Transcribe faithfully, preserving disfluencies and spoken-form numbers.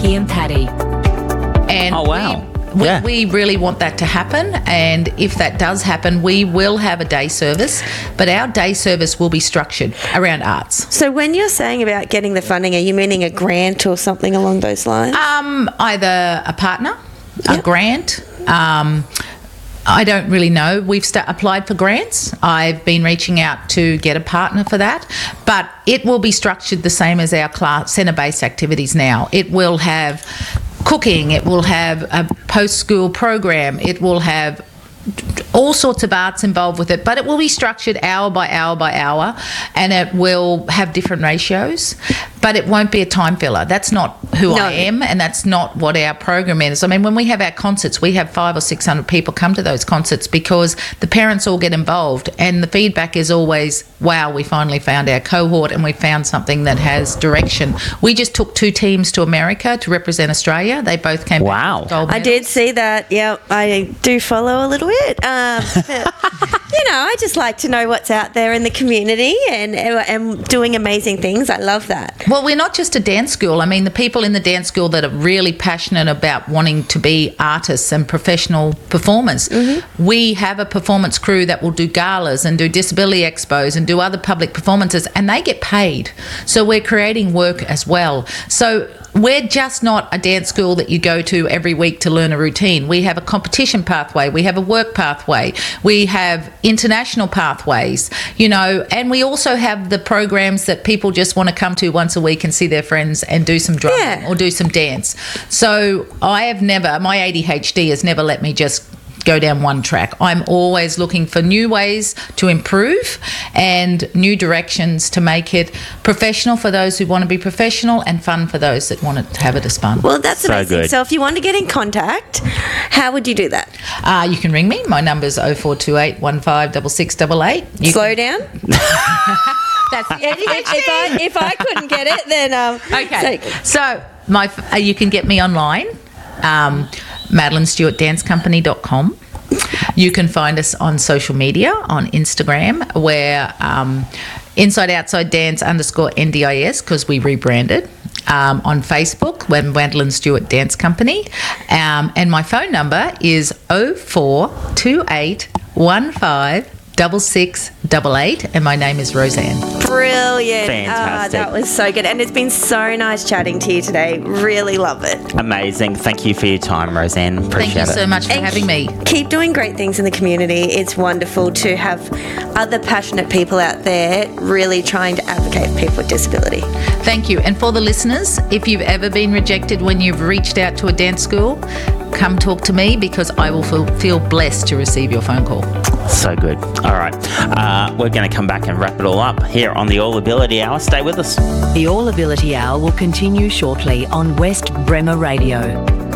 Becky and Paddy. And Oh, wow. We, Yeah. we really want that to happen, and if that does happen, we will have a day service, but our day service will be structured around arts. So when you're saying about getting the funding, are you meaning a grant or something along those lines? Um, either a partner, Yep. a grant. Um, I don't really know. We've sta applied for grants. I've been reaching out to get a partner for that, but it will be structured the same as our class centre-based activities now. It will have cooking, it will have a post-school program, it will have all sorts of arts involved with it, but it will be structured hour by hour by hour, and it will have different ratios, but it won't be a time filler. That's not who No. I am, and that's not what our program is. I mean, when we have our concerts, we have five or six hundred people come to those concerts because the parents all get involved, and the feedback is always, wow, we finally found our cohort and we found something that has direction. We just took two teams to America to represent Australia. They both came back Wow. with gold I medals. did see that. Yeah, I do follow a little bit. Um, but, you know, I just like to know what's out there in the community and, and doing amazing things. I love that. Well, we're not just a dance school. I mean, the people in the dance school that are really passionate about wanting to be artists and professional performers, we have a performance crew that will do galas and do disability expos and do other public performances, and they get paid. So we're creating work as well. So we're just not a dance school that you go to every week to learn a routine. We have a competition pathway. We have a work pathway. We have international pathways, you know, and we also have the programs that people just want to come to once a week and see their friends and do some drumming Yeah. or do some dance. So I have never, my A D H D has never let me just go down one track. I'm always looking for new ways to improve and new directions to make it professional for those who want to be professional and fun for those that want to have it as fun. Well, that's So amazing. good. So if you want to get in contact, how would you do that? Uh, you can ring me. My number's oh four two eight, one five six six eight eight. You Slow down. That's the if, if I, if I couldn't get it, then... Um, Okay. so- So my uh, you can get me online, um, madeline stewart dance company dot com. You can find us on social media on Instagram, where um, Inside Outside Dance underscore N D I S, because we rebranded. Um, on Facebook, we're Madeline Stewart Dance Company. Um, and my phone number is oh four two eight, one five six six eight eight, and my name is Roseanne. Brilliant. Fantastic. Ah, that was so good. And it's been so nice chatting to you today. Really love it. Amazing. Thank you for your time, Roseanne. Appreciate Thank you it. so much for And having me. Keep doing great things in the community. It's wonderful to have other passionate people out there really trying to advocate for people with disability. Thank you. And for the listeners, if you've ever been rejected when you've reached out to a dance school, come talk to me, because I will feel, feel blessed to receive your phone call. So good. All right. Uh, we're going to come back and wrap it all up here on the All Ability Hour. Stay with us. The All Ability Hour will continue shortly on West Bremer Radio.